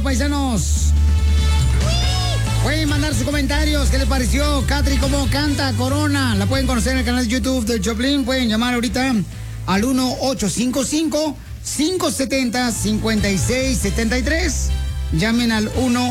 paisanos. Pueden mandar sus comentarios. ¿Qué les pareció Katry cómo canta Corona? La pueden conocer en el canal de YouTube del Choplin. Pueden llamar ahorita al 1-855-570-5673. Llamen al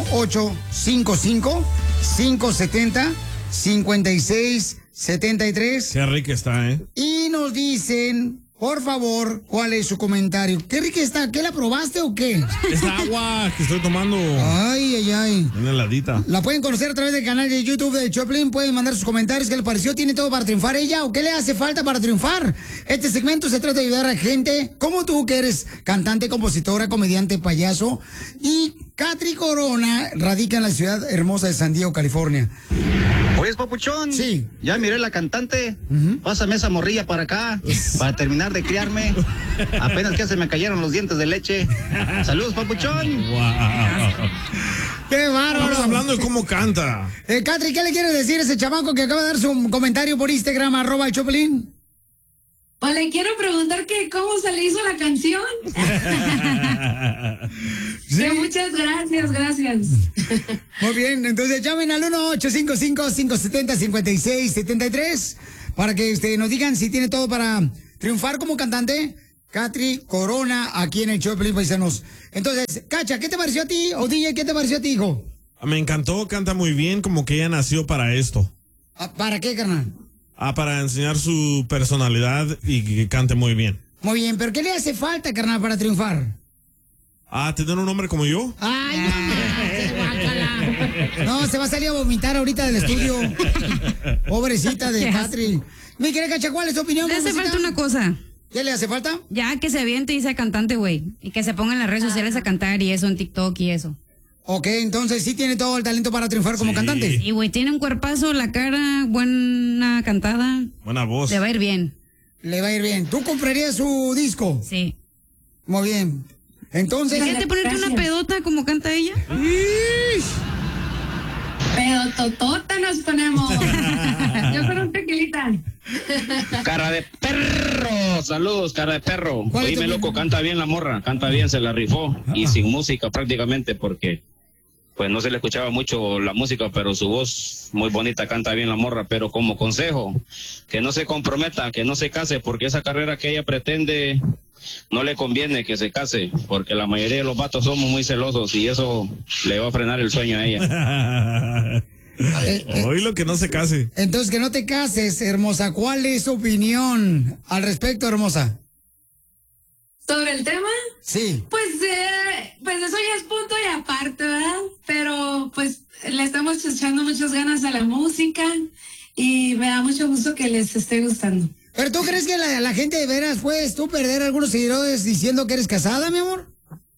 1-855-570-5673. Qué rica está, ¿eh? Y nos dicen, por favor, ¿cuál es su comentario? ¿Qué rica está? ¿Qué la probaste o qué? Es agua que estoy tomando. Ay, ay, ay. Una heladita. La pueden conocer a través del canal de YouTube de Choplin. Pueden mandar sus comentarios. ¿Qué le pareció? ¿Tiene todo para triunfar ella? ¿O qué le hace falta para triunfar? Este segmento se trata de ayudar a gente como tú, que eres cantante, compositora, comediante, payaso. Y Katry Corona radica en la ciudad hermosa de San Diego, California. Oye, papuchón. Sí. Ya miré la cantante. Pásame esa morrilla para acá, para terminar de criarme. Apenas que se me cayeron los dientes de leche. Saludos, papuchón. Wow. ¡Qué bárbaro! Estamos hablando de cómo canta. Katry, ¿qué le quiere decir a ese chamaco que acaba de dar su comentario por Instagram, @el Choplin? Pues le quiero preguntar que cómo se le hizo la canción. Sí. Muchas gracias. Muy bien, entonces llamen al 1-855-570-5673 para que nos digan si tiene todo para triunfar como cantante. Katry Corona, aquí en el Choplin, paisanos. Entonces, Cacha, ¿qué te pareció a ti? O DJ, ¿qué te pareció a ti, hijo? Me encantó, canta muy bien, como que ella nació para esto. ¿Para qué, carnal? Para enseñar su personalidad y que cante muy bien. Muy bien, pero ¿qué le hace falta, carnal, para triunfar? ¿Tener un hombre como yo? ¡Ay, no! No, se va a salir a vomitar ahorita del estudio. Pobrecita de Katry. Mi querida Cacha, ¿cuál es tu opinión? Le hace mamacita? falta una cosa. ¿Qué le hace falta? Ya que se aviente y sea cantante, güey. Y que se ponga en las redes sociales a cantar y eso, en TikTok y eso. Ok, entonces sí tiene todo el talento para triunfar como cantante. Sí, güey, tiene un cuerpazo, la cara, buena cantada. Buena voz. Le va a ir bien. Le va a ir bien. ¿Tú comprarías su disco? Sí. Muy bien. Entonces... Fíjate ponerte una pedota como canta ella. Pedototota nos ponemos. Yo con un tequilita. Cara de perro, saludos, cara de perro. ¿Cuál es tu Oíme, loco, opinión? canta bien la morra, canta bien, se la rifó. Y sin música prácticamente porque pues no se le escuchaba mucho la música, pero su voz muy bonita, canta bien la morra. Pero como consejo, que no se comprometa, que no se case, porque esa carrera que ella pretende no le conviene que se case, porque la mayoría de los vatos somos muy celosos y eso le va a frenar el sueño a ella. Hoy lo que no se case. Entonces, que no te cases, hermosa. ¿Cuál es su opinión al respecto, hermosa? ¿Sobre el tema? Sí. Pues eso ya es punto y aparte, ¿verdad? Pero pues le estamos echando muchas ganas a la música y me da mucho gusto que les esté gustando. ¿Pero tú crees que la gente de veras puedes tú perder algunos seguidores diciendo que eres casada, mi amor?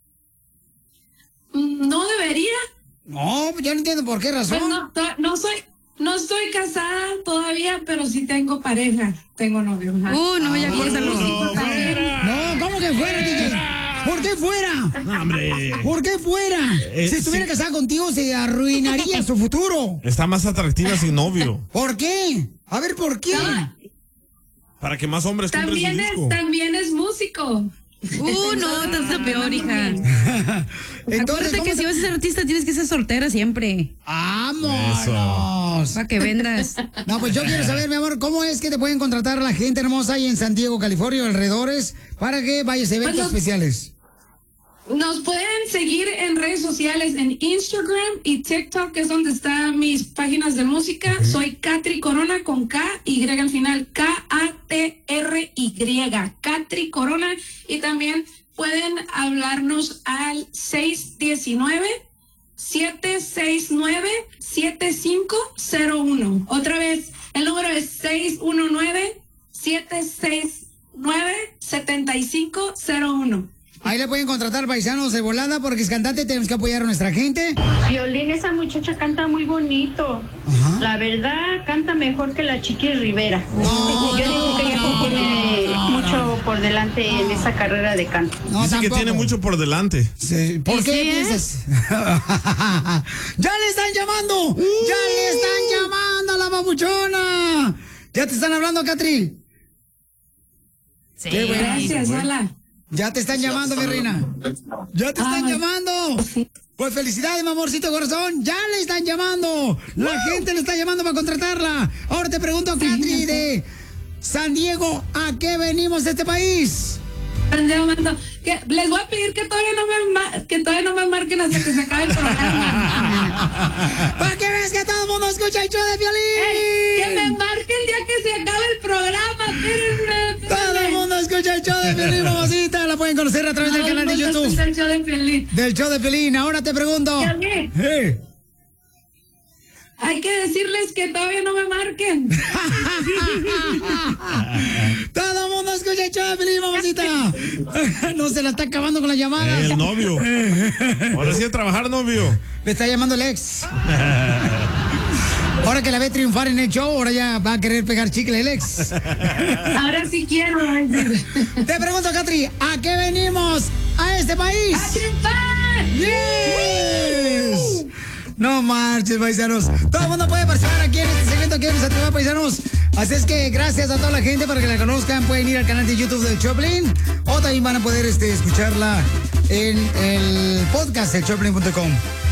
No debería. No, yo no entiendo por qué razón. Pues no estoy casada todavía, pero sí tengo pareja. Tengo novio. Ajá. No, ya córtalo. No, ¿cómo que fuera, DJ? ¿Por qué fuera? No, hombre. ¿Por qué fuera? Si estuviera sí. casada contigo, se arruinaría su futuro. Está más atractiva sin novio. ¿Por qué? A ver, ¿por qué? Para que más hombres compren su disco. También es músico. No, estás peor, hija. Entonces, Acuérdate que si vas a ser artista tienes que ser soltera siempre. ¡Vámonos! Para que vendas. No, pues yo quiero saber, mi amor, ¿cómo es que te pueden contratar la gente hermosa ahí en San Diego, California, alrededores, para que vayas a eventos especiales? Nos pueden seguir en redes sociales, en Instagram y TikTok, que es donde están mis páginas de música. Soy Katry Corona con K, Y al final, Katry, Katry Corona. Y también pueden hablarnos al 619-769-7501. Otra vez, el número es 619-769-7501. Ahí le pueden contratar paisanos de volada porque es cantante, tenemos que apoyar a nuestra gente. Violín, esa muchacha canta muy bonito. Ajá. La verdad, canta mejor que la Chiqui Rivera. No, Yo digo que ella tiene mucho por delante en esa carrera de canto. No, Dice que tampoco. tiene mucho por delante. Sí, ¿por qué sí, piensas? ¡Ya le están llamando! ¡Ya le están llamando a la papuchona! ¿Ya te están hablando, Katry? Sí. Qué bueno. Gracias, hola. Ya te están llamando, mi reina. Ya te están llamando. Pues felicidades, mi amorcito corazón. Ya le están llamando. La gente le está llamando para contratarla. Ahora te pregunto, Catri, de San Diego, ¿a qué venimos de este país? Les voy a pedir que todavía no me marquen hasta que se acabe el programa. Para que veas que todo el mundo escucha el show de Piolín. Que me marquen ya que se acabe el programa. Todo el mundo escucha el show de Piolín, mamacita. La pueden conocer a través del canal de YouTube. El show de Piolín. Del show de Piolín. Ahora te pregunto. Hay que decirles que todavía no me marquen. Todo el mundo escucha el show de Piolín, mamacita. No se la está acabando con las llamadas. El novio. Ahora sí a trabajar, novio. Le está llamando el ex. Ahora que la ve triunfar en el show, ahora ya va a querer pegar chicle el ex. Ahora sí quiero. Te pregunto, Catri, ¿a qué venimos a este país? ¡A triunfar! ¡Yes! No marches, paisanos. Todo el mundo puede participar aquí en este segmento que vamos a triunfar, paisanos. Así es que gracias a toda la gente para que la conozcan. Pueden ir al canal de YouTube del Choplin o también van a poder escucharla en el podcast de Choplin.com.